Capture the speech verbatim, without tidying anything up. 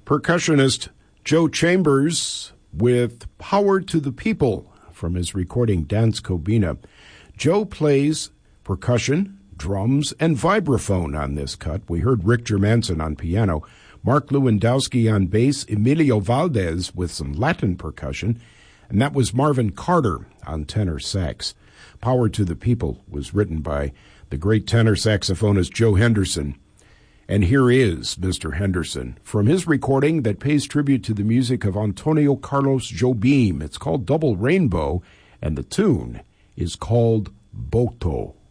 Percussionist Joe Chambers with Power to the People from his recording Dance Kobina. Joe plays percussion, drums, and vibraphone on this cut. We heard Rick Germanson on piano, Mark Lewandowski on bass, Emilio Valdez with some Latin percussion, and that was Marvin Carter on tenor sax. Power to the People was written by the great tenor saxophonist Joe Henderson. And here is Mister Henderson from his recording that pays tribute to the music of Antonio Carlos Jobim. It's called Double Rainbow, and the tune is called Boto.